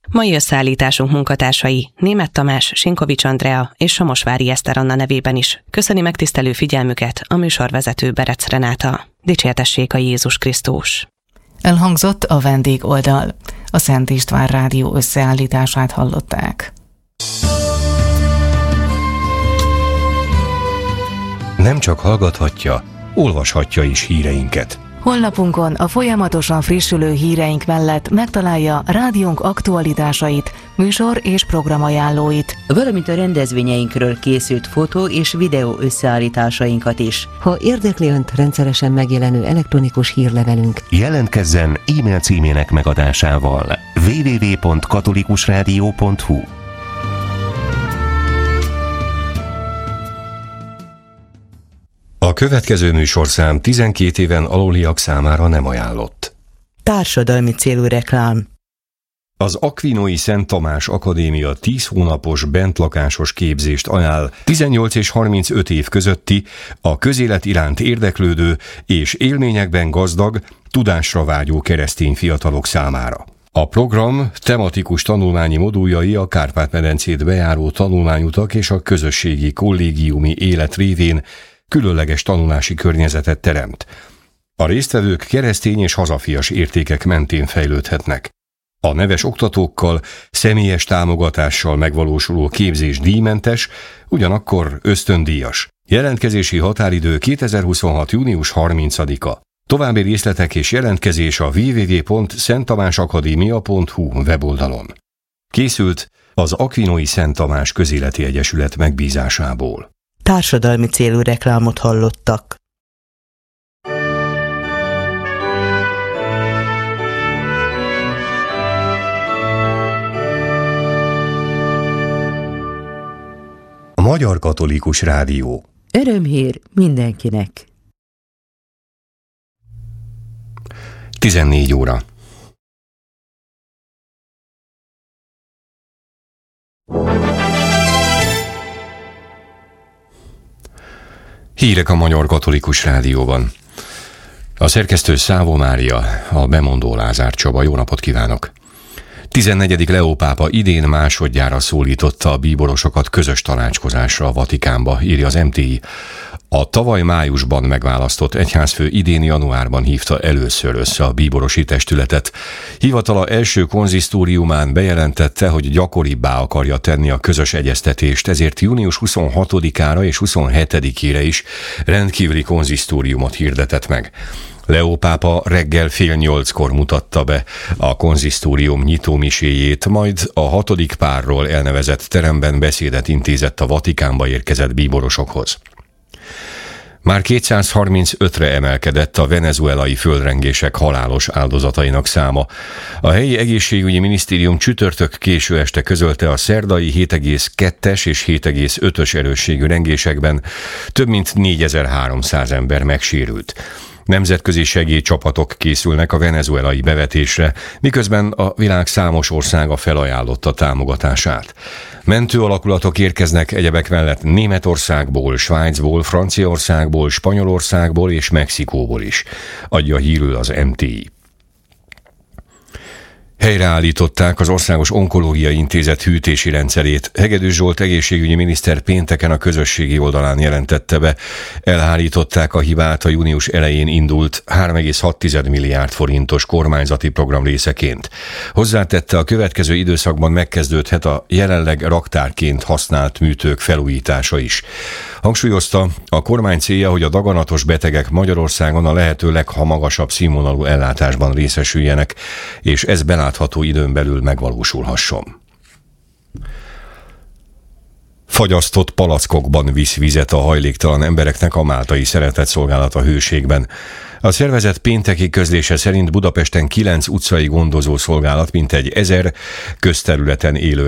Mai összeállításunk munkatársai Németh Tamás, Sinkovics Andrea és Somosvári Eszter Anna nevében is köszöni megtisztelő figyelmüket a műsorvezető Berec Renáta. Dicsértessék a Jézus Krisztus! Elhangzott a vendégoldal. A Szent István Rádió összeállítását hallották. Nem csak hallgathatja, olvashatja is híreinket. Honlapunkon a folyamatosan frissülő híreink mellett megtalálja rádiónk aktualitásait, műsor- és programajánlóit, valamint a rendezvényeinkről készült fotó- és videó összeállításainkat is. Ha érdekli Önt rendszeresen megjelenő elektronikus hírlevelünk, Jelentkezzen e-mail címének megadásával: www.katolikusradio.hu. A következő műsorszám 12 éven aluliak számára nem ajánlott. Társadalmi célú reklám. Az Aquinoi Szent Tamás Akadémia 10 hónapos bentlakásos képzést ajánl 18 és 35 év közötti, a közélet iránt érdeklődő és élményekben gazdag, tudásra vágyó keresztény fiatalok számára. A program tematikus tanulmányi moduljai a Kárpát-medencét bejáró tanulmányutak és a közösségi kollégiumi élet révén különleges tanulási környezetet teremt. A résztvevők keresztény és hazafias értékek mentén fejlődhetnek. A neves oktatókkal, személyes támogatással megvalósuló képzés díjmentes, ugyanakkor ösztöndíjas. Jelentkezési határidő 2026. június 30-a. További részletek és jelentkezés a www.szenttamásakadémia.hu weboldalon. Készült az Aquinoi Szent Tamás Közéleti Egyesület megbízásából. Társadalmi célú reklámot hallottak. A Magyar Katolikus Rádió. Örömhír mindenkinek. 14 óra. Hírek a Magyar Katolikus Rádióban. A szerkesztő Szávó Mária, a bemondó Lázár Csaba. Jó napot kívánok! 14. Leó pápa idén másodjára szólította a bíborosokat közös tanácskozásra a Vatikánba, írja az MTI. A tavaly májusban megválasztott egyházfő idén januárban hívta először össze a bíborosi testületet. Hivatala első konzisztóriumán bejelentette, hogy gyakoribbá akarja tenni a közös egyeztetést, ezért június 26-ára és 27-ére is rendkívüli konzisztóriumot hirdetett meg. Leó pápa reggel 7:30 mutatta be a konzisztórium nyitómiséjét, majd a 6. párról elnevezett teremben beszédet intézett a Vatikánba érkezett bíborosokhoz. Már 235-re emelkedett a venezuelai földrengések halálos áldozatainak száma. A helyi egészségügyi minisztérium csütörtök késő este közölte, a szerdai 7,2-es és 7,5-ös erősségű rengésekben több mint 4300 ember megsérült. Nemzetközi segélycsapatok készülnek a venezuelai bevetésre, miközben a világ számos országa felajánlotta támogatását. Mentő alakulatok érkeznek egyebek mellett Németországból, Svájcból, Franciaországból, Spanyolországból és Mexikóból is, adja hírül az MTI. Helyreállították az Országos Onkológiai Intézet hűtési rendszerét. Hegedűs Zsolt egészségügyi miniszter pénteken a közösségi oldalán jelentette be. Elhárították a hibát a június elején indult 3,6 milliárd forintos kormányzati program részeként. Hozzátette, a következő időszakban megkezdődhet a jelenleg raktárként használt műtők felújítása is. Hangsúlyozta, a kormány célja, hogy a daganatos betegek Magyarországon a lehető legmagasabb színvonalú ellátásban részesüljenek, és ez belátható időn belül megvalósulhasson. Fagyasztott palackokban visz vizet a hajléktalan embereknek a Máltai Szeretetszolgálat a Hőségben. A szervezet pénteki közlése szerint Budapesten 9 utcai gondozószolgálat mintegy 1000 közterületen élő